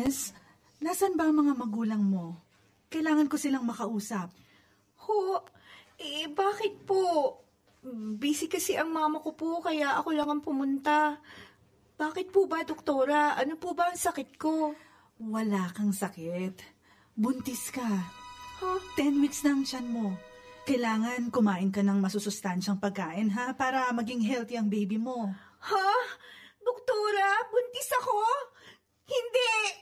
Tess, nasan ba ang mga magulang mo? Kailangan ko silang makausap. Bakit po? Busy kasi ang mama ko po, kaya ako lang ang pumunta. Bakit po ba, doktora? Ano po ba ang sakit ko? Wala kang sakit. Buntis ka. 10 weeks na ang tiyan mo. Kailangan kumain ka ng masusustansyang pagkain, para maging healthy ang baby mo. Doktora, buntis ako? Hindi!